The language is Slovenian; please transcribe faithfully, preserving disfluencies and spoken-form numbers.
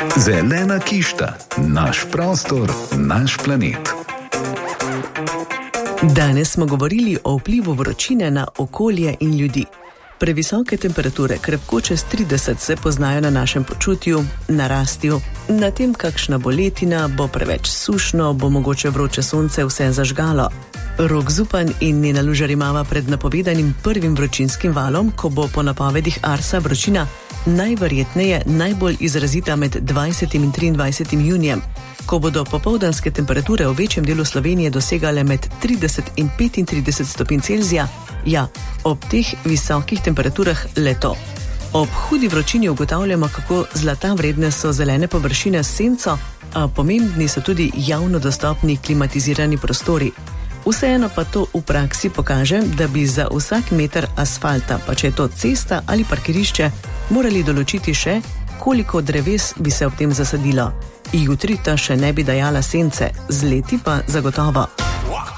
Zelena kišta, naš prostor, naš planet. Danes smo govorili o vplivu vročine na okolje in ljudi. Previsoke temperature, krepko čez trideset, se poznajo na našem počutju, na rastju, na tem, kakšna bo letina, bo preveč sušno, bo mogoče vroče sonce vse zažgalo. Rok Zupan in Nena Lužar imava pred napovedanim prvim vročinskim valom, ko bo po napovedih Arsa vročina najverjetneje najbolj izrazita med dvajsetim in triindvajsetim junijem, ko bodo popoldanske temperature v večjem delu Slovenije dosegale med trideset in petintrideset stopinj Celzija. Ja, ob teh visokih temperaturah leto. Ob hudi vročini ugotavljamo, kako zlata vredne so zelene površine s senco, a pomembni so tudi javno dostopni klimatizirani prostori. Vseeno pa to v praksi pokaže, da bi za vsak meter asfalta, pa če je to cesta ali parkirišče, morali določiti še, koliko dreves bi se ob tem zasadilo. Jutri ta še ne bi dajala sence, z leti pa zagotovo.